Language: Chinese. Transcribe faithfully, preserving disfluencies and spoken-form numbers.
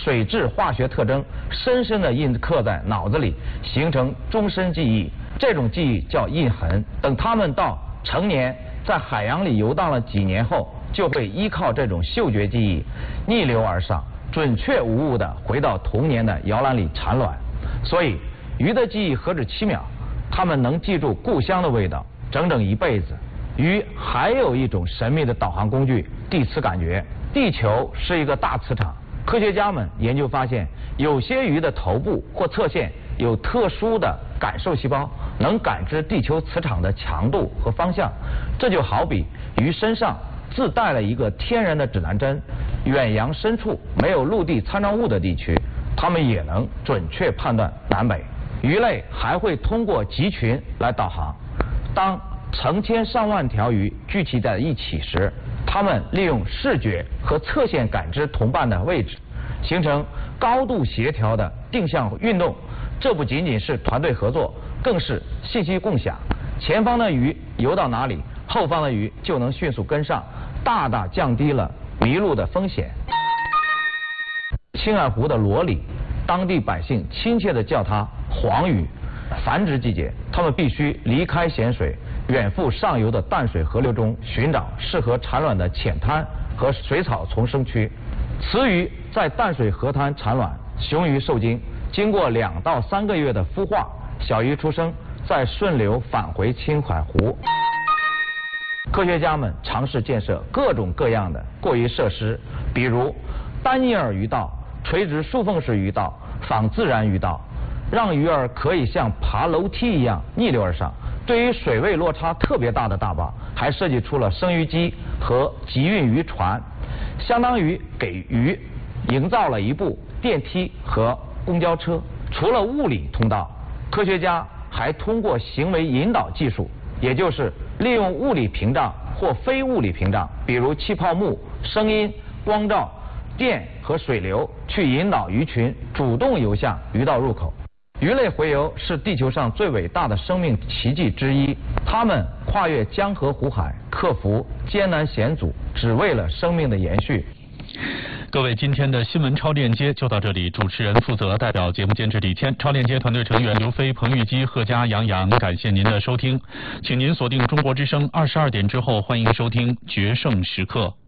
水质化学特征深深地印刻在脑子里，形成终身记忆。这种记忆叫印痕。等他们到成年，在海洋里游荡了几年后，就会依靠这种嗅觉记忆逆流而上，准确无误地回到童年的摇篮里产卵。所以鱼的记忆何止七秒，它们能记住故乡的味道整整一辈子。鱼还有一种神秘的导航工具——地磁感觉。地球是一个大磁场，科学家们研究发现，有些鱼的头部或侧线有特殊的感受细胞，能感知地球磁场的强度和方向。这就好比鱼身上自带了一个天然的指南针，远洋深处没有陆地参照物的地区，它们也能准确判断南北。鱼类还会通过集群来导航。当成千上万条鱼聚集在一起时，它们利用视觉和侧线感知同伴的位置，形成高度协调的定向运动。这不仅仅是团队合作，更是信息共享。前方的鱼游到哪里，后方的鱼就能迅速跟上，大大降低了迷路的风险。青海湖的罗鲤，当地百姓亲切地叫它黄鱼。繁殖季节，它们必须离开咸水，远赴上游的淡水河流中寻找适合产卵的浅滩和水草丛生区。雌鱼在淡水河滩产卵，雄鱼受精，经过两到三个月的孵化，小鱼出生，再顺流返回青海湖。科学家们尝试建设各种各样的过鱼设施，比如丹尼尔鱼道、垂直竖缝式鱼道、仿自然鱼道，让鱼儿可以像爬楼梯一样逆流而上。对于水位落差特别大的大坝，还设计出了生鱼机和集运渔船，相当于给鱼营造了一部电梯和公交车。除了物理通道，科学家还通过行为引导技术，也就是利用物理屏障或非物理屏障，比如气泡幕、声音、光照、电和水流，去引导鱼群主动游向鱼道入口。鱼类洄游是地球上最伟大的生命奇迹之一，它们跨越江河湖海，克服艰难险阻，只为了生命的延续。 各位，今天的新闻超链接就到这里。主持人负责代表节目监制李谦，超链接团队成员刘飞、彭玉基、贺佳、杨洋，感谢您的收听，请您锁定中国之声二十二点之后，欢迎收听决胜时刻。